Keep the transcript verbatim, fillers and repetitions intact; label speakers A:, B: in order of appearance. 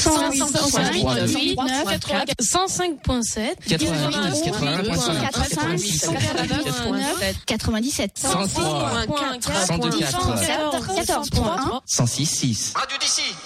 A: cent huit cent cinq virgule sept
B: quatre-vingt-dix,
A: quatre-vingt-dix-sept
B: cent trois, cent deux, quatre,
A: quatorze point un
B: cent six, six.
C: Radio d'ici.